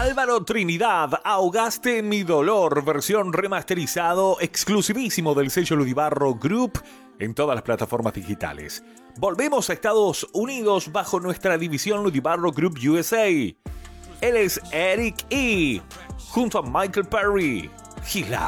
Álvaro Trinidad, Ahogaste mi dolor, versión remasterizado exclusivísimo del sello Ludibarro Group en todas las plataformas digitales. Volvemos a Estados Unidos bajo nuestra división Ludibarro Group USA. Él es Eric E. junto a Michael Perry. Gila.